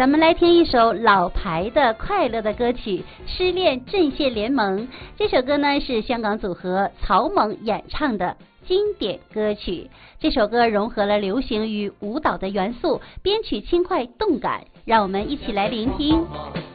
咱们来听一首老牌的快乐的歌曲《失恋阵线联盟》。这首歌呢是香港组合草蜢演唱的经典歌曲。这首歌融合了流行与舞蹈的元素，编曲轻快动感，让我们一起来聆听。